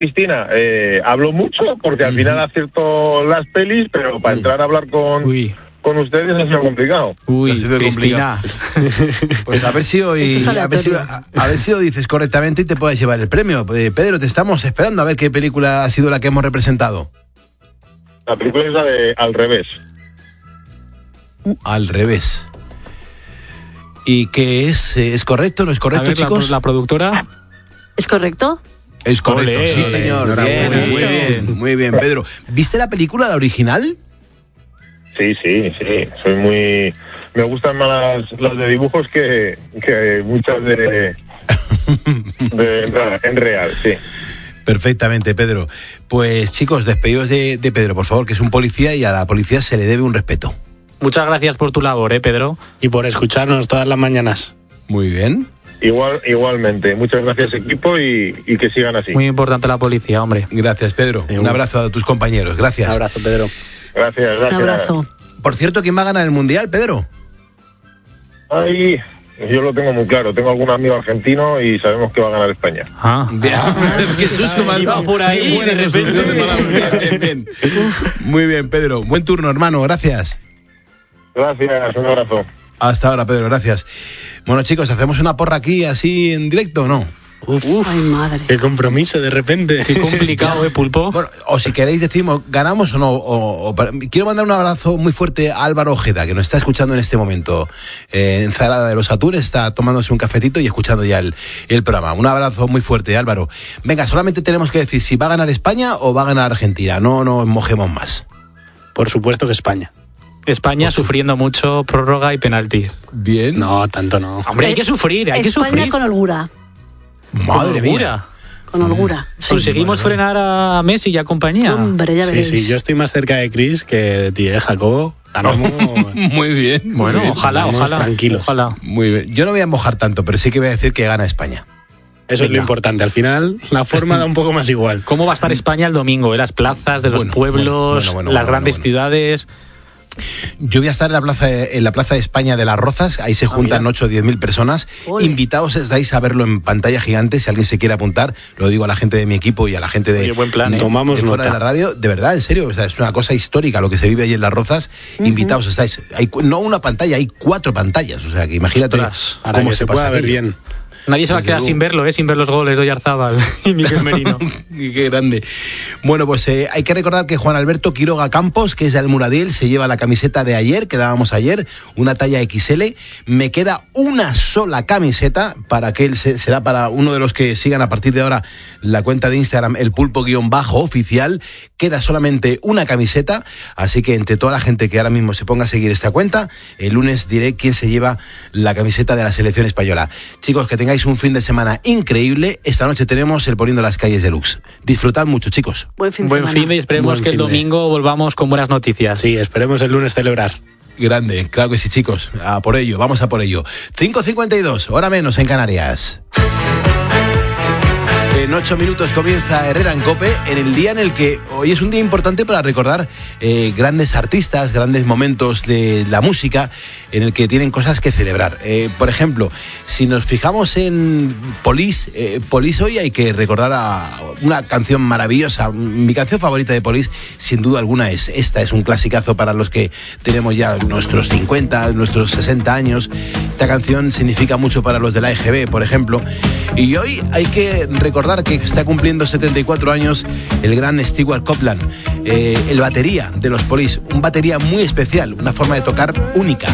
Cristina, hablo mucho porque al final acierto las pelis, pero para entrar a hablar con ustedes ha sido complicado. Ha sido Cristina. Pues a ver si hoy lo dices correctamente y te puedes llevar el premio. Pedro, te estamos esperando a ver qué película ha sido la que hemos representado. La película es la de Al revés. Al revés. ¿Y qué es? ¿Es correcto? ¿No es correcto, ver, chicos? La productora. ¿Es correcto? Es correcto, Olé, sí, olé. señor. Bien, muy bien, Pedro. ¿Viste la película, la original? Sí. Soy muy... Me gustan más las de dibujos que muchas en real, sí. Perfectamente, Pedro. Pues chicos, despedidos de Pedro, por favor, que es un policía y a la policía se le debe un respeto. Muchas gracias por tu labor, Pedro. Y por escucharnos todas las mañanas. Muy bien. Igualmente. Muchas gracias, equipo, y que sigan así. Muy importante la policía, hombre. Gracias, Pedro. Un abrazo a tus compañeros. Gracias. Un abrazo, Pedro. Gracias. Un abrazo. Por cierto, ¿quién va a ganar el Mundial, Pedro? Ay, yo lo tengo muy claro. Tengo algún amigo argentino y sabemos que va a ganar España. Qué susto me has dado. por ahí, Qué buena de repente. construcción de palabras. Bien. Muy bien, Pedro. Buen turno, hermano. Gracias. Gracias, un abrazo. Hasta ahora, Pedro. Gracias. Bueno, chicos, ¿hacemos una porra aquí así en directo o no? Uf, Ay, madre. qué compromiso de repente. Qué complicado, Pulpo. Bueno, o si queréis decimos, ¿ganamos o no? Quiero mandar un abrazo muy fuerte a Álvaro Ojeda, que nos está escuchando en este momento. En Zarada de los Atunes, está tomándose un cafetito y escuchando ya el programa. Un abrazo muy fuerte, Álvaro. Venga, solamente tenemos que decir si va a ganar España o va a ganar Argentina. No nos mojemos más. Por supuesto que España. España sufriendo mucho prórroga y penaltis. Bien. No, tanto no. Hombre, hay que sufrir, hay que España sufrir. con holgura. Madre Con mía. holgura. Con holgura. Sí. Conseguimos frenar a Messi y a compañía. Hombre, ya veréis. Sí, yo estoy más cerca de Chris que de ti, Jacobo. Ganamos. Muy bien. Bueno, muy bien. ojalá. tranquilos. Ojalá. Muy bien. Yo no voy a mojar tanto, pero sí que voy a decir que gana España. Eso es lo importante. Al final, la forma da un poco más igual. ¿Cómo va a estar España el domingo? Las plazas de los pueblos, las grandes ciudades. Yo voy a estar en la plaza de España de Las Rozas, ahí se juntan 8 o 10 mil personas. Ole. Invitados estáis a verlo en pantalla gigante, si alguien se quiere apuntar, lo digo a la gente de mi equipo y a la gente de, Oye, buen plan, Tomamos de fuera nota. de la radio, de verdad, en serio, o sea, es una cosa histórica lo que se vive allí en Las Rozas. Invitados estáis, hay no una pantalla, hay 4 pantallas, o sea, que imagínate. Ostras, Para cómo que se se pasa pueda ver aquello. bien. Nadie se va a Desde quedar luego. sin verlo, sin ver los goles de Oyarzábal y Miguel Merino. Qué grande. Bueno, pues hay que recordar que Juan Alberto Quiroga Campos, que es de Almuradil, se lleva la camiseta de ayer, que dábamos ayer, una talla XL. Me queda una sola camiseta para que él será para uno de los que sigan a partir de ahora la cuenta de Instagram, el pulpo_oficial. Queda solamente una camiseta, así que entre toda la gente que ahora mismo se ponga a seguir esta cuenta, el lunes diré quién se lleva la camiseta de la selección española. Chicos, que tengáis un fin de semana increíble. Esta noche tenemos el Poniendo las Calles Deluxe. Disfrutad mucho, chicos. Buen fin de Buen semana. fin de y esperemos Buen que el fin de. domingo volvamos con buenas noticias. Sí, esperemos el lunes celebrar. Grande, claro que sí, chicos. A por ello, vamos a por ello. 5:52, hora menos en Canarias. En 8 minutos comienza Herrera en COPE, en el día en el que hoy es un día importante para recordar grandes artistas, grandes momentos de la música, en el que tienen cosas que celebrar. Por ejemplo, si nos fijamos en Police, Police hoy hay que recordar a una canción maravillosa. Mi canción favorita de Police, sin duda alguna, es esta. Es un clasicazo para los que tenemos ya nuestros 50, nuestros 60 años. Esta canción significa mucho para los de la EGB, por ejemplo. Y hoy hay que recordar que está cumpliendo 74 años el gran Stewart Copeland, el batería de los Police, un batería muy especial, una forma de tocar única.